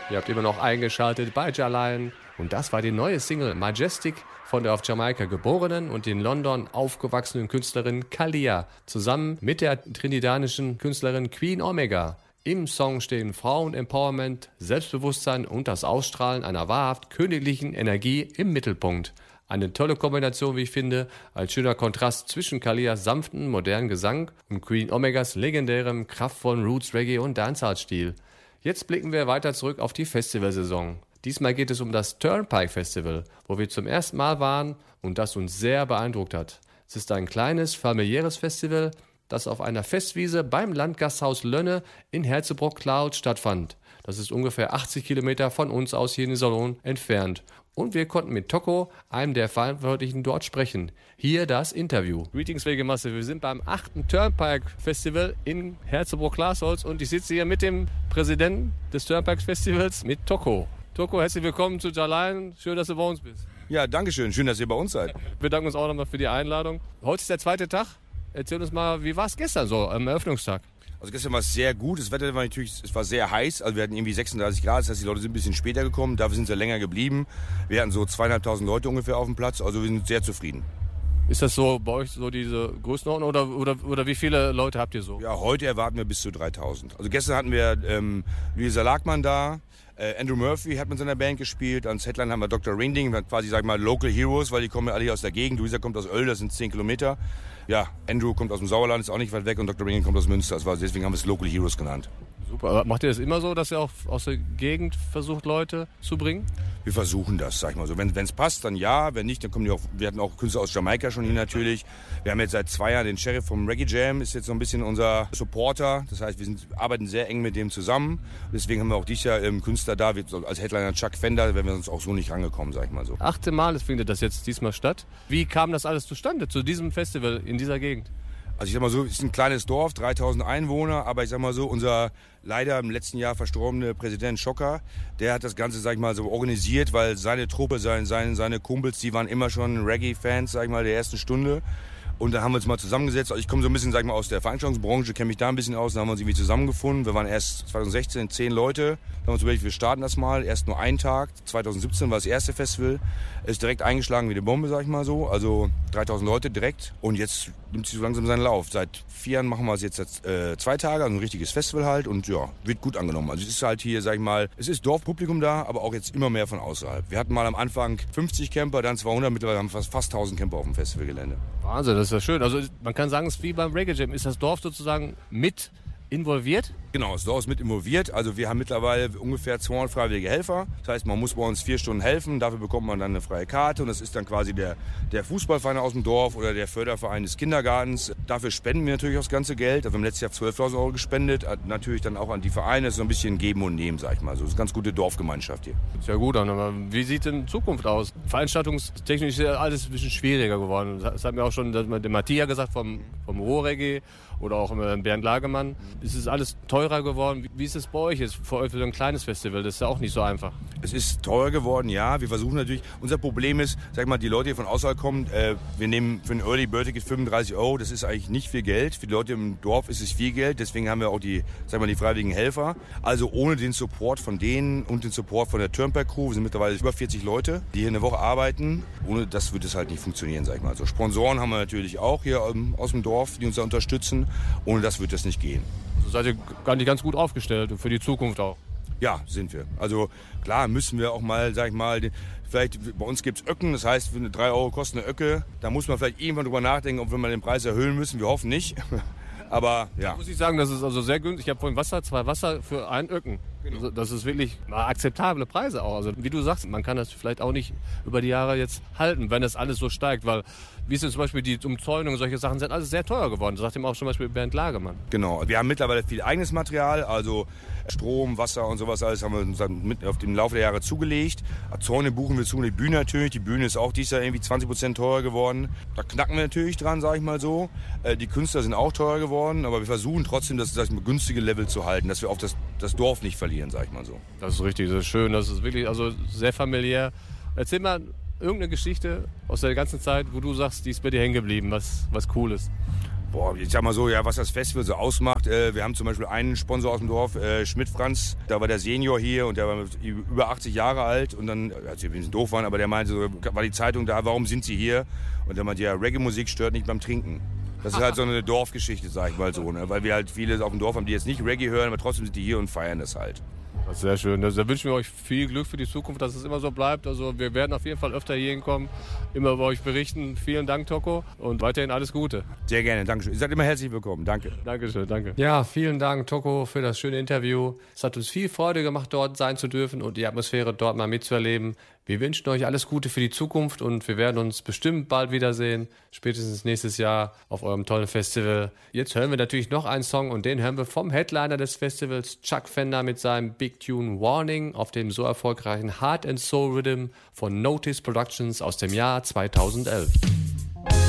Ihr habt immer noch eingeschaltet bei Jalaien und das war die neue Single Majestic von der auf Jamaika geborenen und in London aufgewachsenen Künstlerin Kalia zusammen mit der trinidanischen Künstlerin Queen Omega. Im Song stehen Frauen-Empowerment, Selbstbewusstsein und das Ausstrahlen einer wahrhaft königlichen Energie im Mittelpunkt. Eine tolle Kombination, wie ich finde, als schöner Kontrast zwischen Kalias sanften, modernen Gesang und Queen Omegas legendärem, kraftvollen Roots-Reggae- und Dancehall-Stil. Jetzt blicken wir weiter zurück auf die Festivalsaison. Diesmal geht es um das Turnpike Festival, wo wir zum ersten Mal waren und das uns sehr beeindruckt hat. Es ist ein kleines, familiäres Festival, das auf einer Festwiese beim Landgasthaus Lönne in Herzebrock-Klaut stattfand. Das ist ungefähr 80 Kilometer von uns aus hier in Salon entfernt. Und wir konnten mit Toko, einem der Verantwortlichen, dort sprechen. Hier das Interview. Greetings, Wegemasse. Wir sind beim 8. Turnpike Festival in Herzebrock-Glasholz und ich sitze hier mit dem Präsidenten des Turnpike Festivals, mit Toko. Toko, herzlich willkommen zu Jalaien. Schön, dass du bei uns bist. Ja, danke schön. Schön, dass ihr bei uns seid. Wir danken uns auch nochmal für die Einladung. Heute ist der zweite Tag. Erzähl uns mal, wie war es gestern so am Eröffnungstag? Also gestern war es sehr gut. Das Wetter war natürlich, es war sehr heiß. Also wir hatten irgendwie 36 Grad. Das heißt, die Leute sind ein bisschen später gekommen. Dafür sind sie länger geblieben. Wir hatten so 2.500 Leute ungefähr auf dem Platz. Also wir sind sehr zufrieden. Ist das so bei euch so diese Größenordnung oder wie viele Leute habt ihr so? Ja, heute erwarten wir bis zu 3.000. Also gestern hatten wir Luisa Lagmann da. Andrew Murphy hat mit seiner Band gespielt. Als Headline haben wir Dr. Ringding, quasi, sag ich mal, Local Heroes, weil die kommen ja alle hier aus der Gegend. Luisa kommt aus Oel, das sind 10 Kilometer. Ja, Andrew kommt aus dem Sauerland, ist auch nicht weit weg, und Dr. Ringding kommt aus Münster. Deswegen haben wir es Local Heroes genannt. Super. Aber macht ihr das immer so, dass ihr auch aus der Gegend versucht, Leute zu bringen? Wir versuchen das, sag ich mal so. Wenn es passt, dann ja. Wenn nicht, dann kommen die auch. Wir hatten auch Künstler aus Jamaika schon hier natürlich. Wir haben jetzt seit 2 Jahren den Sheriff vom Reggae Jam, ist jetzt so ein bisschen unser Supporter. Das heißt, wir arbeiten sehr eng mit dem zusammen. Deswegen haben wir auch dieses Jahr Künstler da, als Headliner Chuck Fender, da wären wir uns auch so nicht rangekommen, sag ich mal so. 8. Mal findet das jetzt diesmal statt. Wie kam das alles zustande, zu diesem Festival in dieser Gegend? Also ich sag mal so, es ist ein kleines Dorf, 3.000 Einwohner, aber ich sag mal so, unser leider im letzten Jahr verstorbene Präsident Schocker, der hat das Ganze, sag ich mal, so organisiert, weil seine Truppe, seine Kumpels, die waren immer schon Reggae-Fans, sag ich mal, der ersten Stunde. Und da haben wir uns mal zusammengesetzt. Also ich komme so ein bisschen, sag ich mal, aus der Veranstaltungsbranche, kenne mich da ein bisschen aus. Da haben wir uns irgendwie zusammengefunden. Wir waren erst 2016 10 Leute. Da haben wir uns überlegt, wir starten das mal. Erst nur einen Tag. 2017 war das erste Festival. Ist direkt eingeschlagen wie eine Bombe, sag ich mal so. Also 3.000 Leute direkt. Und jetzt nimmt sie so langsam seinen Lauf. Seit 4 Jahren machen wir es jetzt 2 Tage, also ein richtiges Festival halt. Und ja, wird gut angenommen. Also es ist halt hier, sag ich mal, es ist Dorfpublikum da, aber auch jetzt immer mehr von außerhalb. Wir hatten mal am Anfang 50 Camper, dann 200. Mittlerweile haben wir fast 1.000 Camper auf dem Festivalgelände. Wahnsinn, das ist ja schön. Also man kann sagen, es ist wie beim Reggae Jam. Ist das Dorf sozusagen mit involviert? Genau, das Dorf ist mit involviert. Also wir haben mittlerweile ungefähr 200 freiwillige Helfer. Das heißt, man muss bei uns 4 Stunden helfen. Dafür bekommt man dann eine freie Karte. Und das ist dann quasi der Fußballverein aus dem Dorf oder der Förderverein des Kindergartens. Dafür spenden wir natürlich auch das ganze Geld. Wir haben letztes Jahr 12.000 Euro gespendet. Natürlich dann auch an die Vereine. Das ist so ein bisschen Geben und Nehmen, sag ich mal. So, das ist eine ganz gute Dorfgemeinschaft hier. Ist ja gut an. Aber wie sieht denn Zukunft aus? Veranstaltungstechnisch ist ja alles ein bisschen schwieriger geworden. Das hat mir auch schon der Matthias gesagt vom Ruhrreggae oder auch Bernd Lagemann. Es ist alles teurer geworden. Wie ist es bei euch jetzt für so ein kleines Festival? Das ist ja auch nicht so einfach. Es ist teuer geworden, ja. Wir versuchen natürlich, unser Problem ist, sag mal, die Leute, die von außerhalb kommen, wir nehmen für ein Early Bird Ticket 35 Euro. Das ist eigentlich nicht viel Geld. Für die Leute im Dorf ist es viel Geld. Deswegen haben wir auch die freiwilligen Helfer. Also ohne den Support von denen und den Support von der Turnpike Crew, wir sind mittlerweile über 40 Leute, die hier eine Woche arbeiten. Ohne das wird es halt nicht funktionieren, sag ich mal. Also Sponsoren haben wir natürlich auch hier aus dem Dorf, die uns da unterstützen. Ohne das wird das nicht gehen. Also seid ihr gar nicht ganz gut aufgestellt und für die Zukunft auch? Ja, sind wir. Also klar müssen wir auch mal, sag ich mal, vielleicht bei uns gibt's Öcken, das heißt, 3 Euro kostet eine Öcke. Da muss man vielleicht irgendwann drüber nachdenken, ob wir mal den Preis erhöhen müssen. Wir hoffen nicht. Aber ja. Da muss ich sagen, das ist also sehr günstig. Ich habe vorhin 2 Wasser für 1 Öcken. Genau. Also, das ist wirklich akzeptable Preise auch. Also wie du sagst, man kann das vielleicht auch nicht über die Jahre jetzt halten, wenn das alles so steigt. Weil, wie ist denn zum Beispiel die Umzäunung, solche Sachen sind alles sehr teuer geworden. Das sagt ihm auch zum Beispiel Bernd Lagemann. Genau. Wir haben mittlerweile viel eigenes Material, also Strom, Wasser und sowas alles haben wir uns dann auf dem Laufe der Jahre zugelegt. Zäune buchen wir zu, die Bühne natürlich. Die Bühne ist auch dieses Jahr irgendwie 20% teurer geworden. Da knacken wir natürlich dran, sag ich mal so. Die Künstler sind auch teurer geworden, aber wir versuchen trotzdem das günstige Level zu halten, dass wir auf das Dorf nicht verlieren, sag ich mal so. Das ist richtig, das ist schön, das ist wirklich also sehr familiär. Erzähl mal irgendeine Geschichte aus der ganzen Zeit, wo du sagst, die ist bei dir hängen geblieben, was cool ist. Boah, ich sag mal so, ja, was das Festival so ausmacht. Wir haben zum Beispiel einen Sponsor aus dem Dorf, Schmidt Franz. Da war der Senior hier und der war über 80 Jahre alt. Und dann, als wir ein bisschen doof waren, aber der meinte, so, war die Zeitung da, warum sind Sie hier? Und der meinte, ja, Reggae-Musik stört nicht beim Trinken. Das ist halt so eine Dorfgeschichte, sag ich mal so. Ne? Weil wir halt viele auf dem Dorf haben, die jetzt nicht Reggae hören, aber trotzdem sind die hier und feiern das halt. Das ist sehr schön. Da wünschen wir euch viel Glück für die Zukunft, dass es immer so bleibt. Also wir werden auf jeden Fall öfter hier hinkommen, immer über euch berichten. Vielen Dank, Tocco, und weiterhin alles Gute. Sehr gerne, danke schön. Ihr seid immer herzlich willkommen, danke. Dankeschön, danke. Ja, vielen Dank, Tocco, für das schöne Interview. Es hat uns viel Freude gemacht, dort sein zu dürfen und die Atmosphäre dort mal mitzuerleben. Wir wünschen euch alles Gute für die Zukunft und wir werden uns bestimmt bald wiedersehen, spätestens nächstes Jahr auf eurem tollen Festival. Jetzt hören wir natürlich noch einen Song und den hören wir vom Headliner des Festivals, Chuck Fender, mit seinem Big Tune Warning auf dem so erfolgreichen Heart and Soul Rhythm von Notice Productions aus dem Jahr 2011.